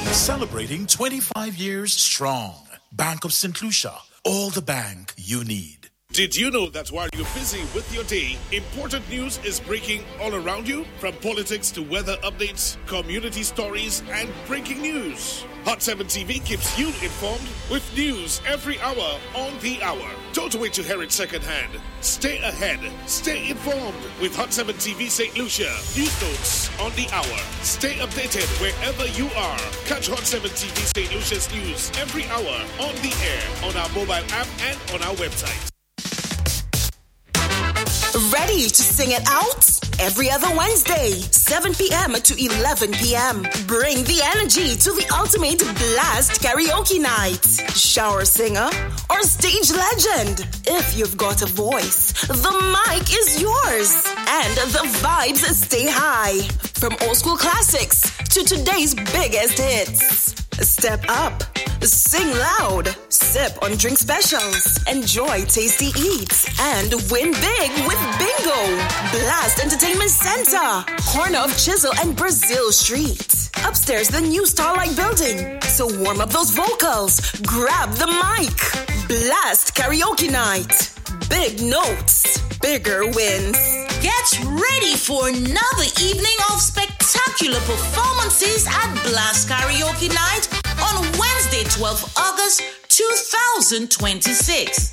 Celebrating 25 years strong. Bank of St. Lucia. All the bank you need. Did you know that while you're busy with your day, important news is breaking all around you? From politics to weather updates, community stories, and breaking news. Hot 7 TV keeps you informed with news every hour on the hour. Don't wait to hear it secondhand. Stay ahead. Stay informed with Hot 7 TV St. Lucia. News notes on the hour. Stay updated wherever you are. Catch Hot 7 TV St. Lucia's news every hour on the air, on our mobile app, and on our website. Ready to sing it out? Every other Wednesday, 7 p.m. to 11 p.m. Bring the energy to the ultimate blast karaoke night. Shower singer or stage legend. If you've got a voice, the mic is yours. And the vibes stay high. From old school classics to today's biggest hits. Step up, sing loud, sip on drink specials, enjoy tasty eats, and win big with Bingo. Blast Entertainment Center, corner of Chisel and Brazil Street. Upstairs, the new Starlight Building. So warm up those vocals, grab the mic. Blast Karaoke Night. Big notes, bigger wins. Get ready for another evening of spectacular performances at Blast Karaoke Night on Wednesday, 12th August 2026.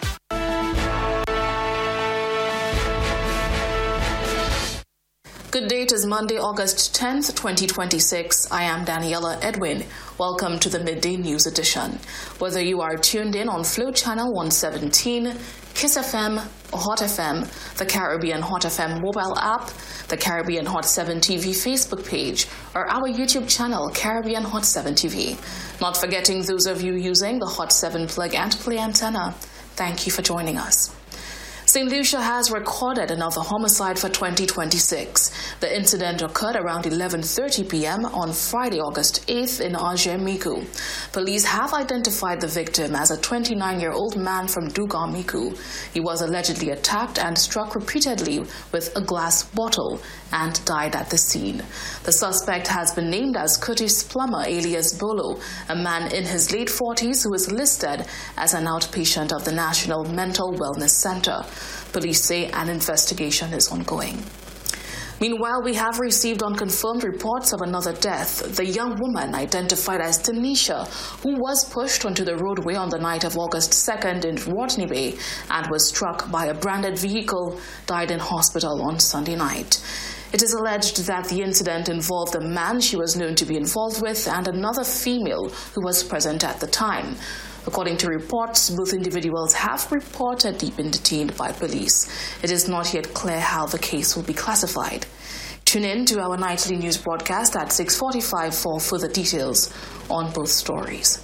Good day, it is Monday, August 10th, 2026. I am Daniela Edwin. Welcome to the Midday News Edition. Whether you are tuned in on Flow Channel 117, Kiss FM, Hot FM, the Caribbean Hot FM mobile app, the Caribbean Hot 7 TV Facebook page, or our YouTube channel, Caribbean Hot 7 TV. Not forgetting those of you using the Hot 7 plug and play antenna. Thank you for joining us. St. Lucia has recorded another homicide for 2026. The incident occurred around 11:30 p.m. on Friday, August 8th in Ajemiku. Police have identified the victim as a 29-year-old man from Dugamiku. He was allegedly attacked and struck repeatedly with a glass bottle and died at the scene. The suspect has been named as Curtis Plummer alias Bolo, a man in his late 40s who is listed as an outpatient of the National Mental Wellness Center. Police say an investigation is ongoing. Meanwhile, we have received unconfirmed reports of another death. The young woman, identified as Tanisha, who was pushed onto the roadway on the night of August 2nd in Watney Bay and was struck by a branded vehicle, died in hospital on Sunday night. It is alleged that the incident involved a man she was known to be involved with and another female who was present at the time. According to reports, both individuals have reportedly been detained by police. It is not yet clear how the case will be classified. Tune in to our nightly news broadcast at 6:45 for further details on both stories.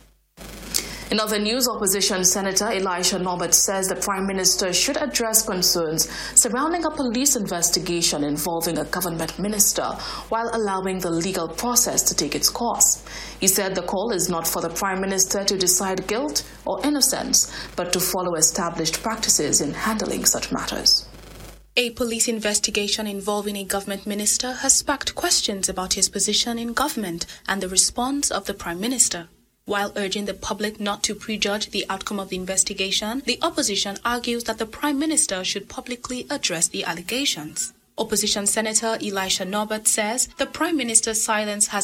In other news, opposition Senator Elisha Norbert says the Prime Minister should address concerns surrounding a police investigation involving a government minister while allowing the legal process to take its course. He said the call is not for the Prime Minister to decide guilt or innocence, but to follow established practices in handling such matters. A police investigation involving a government minister has sparked questions about his position in government and the response of the Prime Minister. While urging the public not to prejudge the outcome of the investigation, the opposition argues that the Prime Minister should publicly address the allegations. Opposition Senator Elisha Norbert says the Prime Minister's silence has